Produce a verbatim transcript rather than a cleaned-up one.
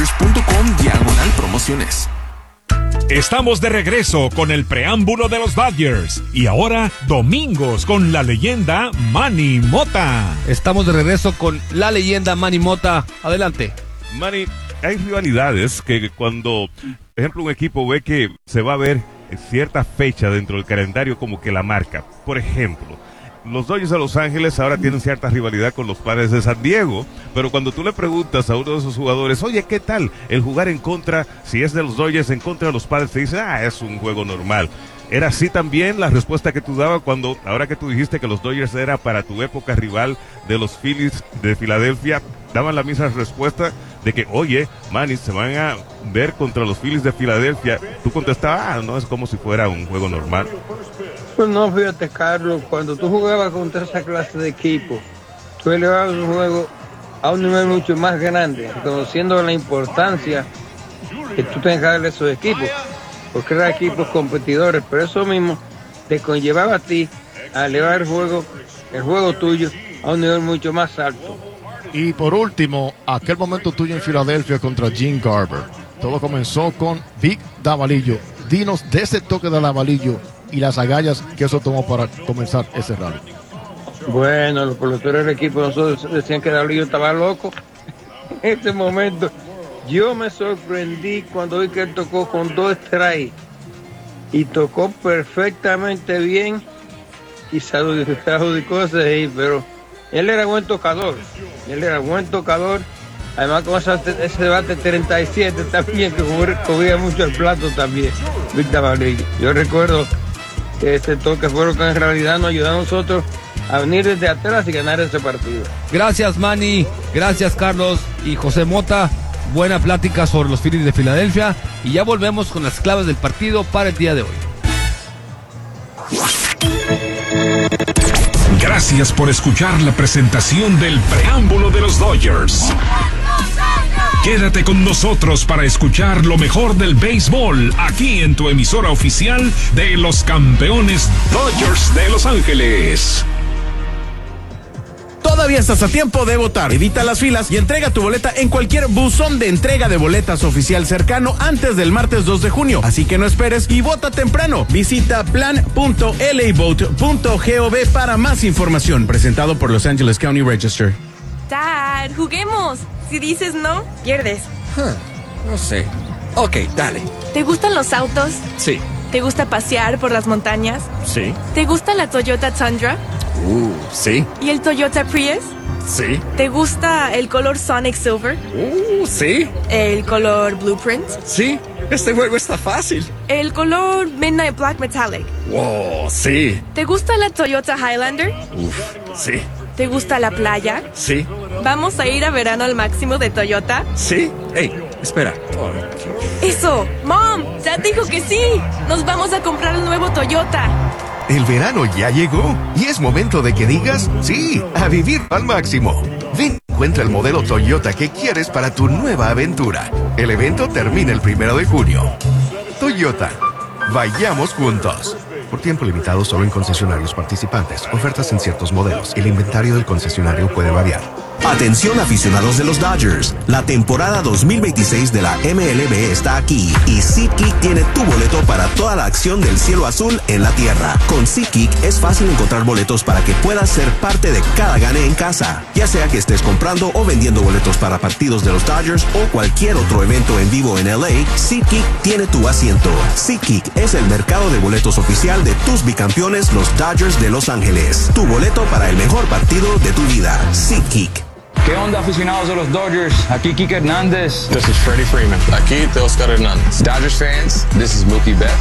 punto com diagonal promociones. Estamos de regreso con el preámbulo de los Dodgers y ahora domingos con la leyenda Manny Mota. Estamos de regreso con la leyenda Manny Mota. Adelante. Manny, hay rivalidades que cuando, por ejemplo, un equipo ve que se va a ver cierta fecha dentro del calendario como que la marca. Por ejemplo, los Dodgers de Los Ángeles ahora tienen cierta rivalidad con los Padres de San Diego, pero cuando tú le preguntas a uno de esos jugadores, oye, ¿qué tal el jugar en contra, si es de los Dodgers en contra de los Padres? Te dice, ah, es un juego normal. ¿Era así también la respuesta que tú dabas cuando, ahora que tú dijiste que los Dodgers era para tu época rival de los Phillies de Filadelfia, daban la misma respuesta de que, oye, Manny, se van a ver contra los Phillies de Filadelfia? Tú contestabas, ah, no, es como si fuera un juego normal. Pues no, fíjate, Carlos, cuando tú jugabas contra esa clase de equipo, tú elevabas un juego a un nivel mucho más grande, conociendo la importancia que tú tengas que darle a esos equipos, porque eran equipos competidores, pero eso mismo te conllevaba a ti a elevar el juego, el juego tuyo a un nivel mucho más alto. Y por último, aquel momento tuyo en Filadelfia contra Gene Garber. Todo comenzó con Vic Davalillo. Dinos de ese toque de Davalillo y las agallas que eso tomó para comenzar ese rally. Bueno, los peloteros del equipo nosotros decían que Davalillo estaba loco. En ese momento yo me sorprendí cuando vi que él tocó con dos strikes y tocó perfectamente bien y se adjudicó ese hit, pero él era buen tocador, él era buen tocador, además con esa, ese debate treinta y siete también, que cubría mucho el plato también, Víctor Davalillo. Yo recuerdo que ese toque fue lo que en realidad nos ayudó a nosotros a venir desde atrás y ganar ese partido. Gracias, Manny, gracias, Carlos y José Mota. Buena plática sobre los Phillies de Filadelfia y ya volvemos con las claves del partido para el día de hoy. Gracias por escuchar la presentación del preámbulo de los Dodgers. Quédate con nosotros para escuchar lo mejor del béisbol aquí en tu emisora oficial de los campeones Dodgers de Los Ángeles. Todavía estás a tiempo de votar. Evita las filas y entrega tu boleta en cualquier buzón de entrega de boletas oficial cercano antes del martes dos de junio. Así que no esperes y vota temprano. Visita plan punto l a vote punto gov para más información. Presentado por Los Angeles County Register. Dad, juguemos. Si dices no, pierdes. Huh, no sé. Ok, dale. ¿Te gustan los autos? Sí. ¿Te gusta pasear por las montañas? Sí. ¿Te gusta la Toyota Tundra? Uh, sí. ¿Y el Toyota Prius? Sí. ¿Te gusta el color Sonic Silver? Uh, sí. ¿El color Blueprint? Sí. Este juego está fácil. ¿El color Midnight Black Metallic? Wow, sí. ¿Te gusta la Toyota Highlander? Uf, sí. ¿Te gusta la playa? Sí. ¿Vamos a ir a verano al máximo de Toyota? Sí. Hey, espera. Oh. ¡Eso! ¡Mom! ¡Dad dijo que sí! ¡Nos vamos a comprar el nuevo Toyota! El verano ya llegó y es momento de que digas sí a vivir al máximo. Ven, encuentra el modelo Toyota que quieres para tu nueva aventura. El evento termina el primero de junio. Toyota, vayamos juntos. Por tiempo limitado solo en concesionarios participantes. Ofertas en ciertos modelos. El inventario del concesionario puede variar. Atención aficionados de los Dodgers, la temporada dos mil veintiséis de la M L B está aquí y SeatGeek tiene tu boleto para toda la acción del cielo azul en la tierra. Con SeatGeek es fácil encontrar boletos para que puedas ser parte de cada gane en casa, ya sea que estés comprando o vendiendo boletos para partidos de los Dodgers o cualquier otro evento en vivo en L A. SeatGeek tiene tu asiento. SeatGeek es el mercado de boletos oficial de tus bicampeones, los Dodgers de Los Ángeles. Tu boleto para el mejor partido de tu vida. SeatGeek. ¿Qué onda, aficionados de los Dodgers? Aquí Kike Hernández. This is Freddie Freeman. Aquí Teoscar Hernández. Dodgers fans, this is Mookie Betts.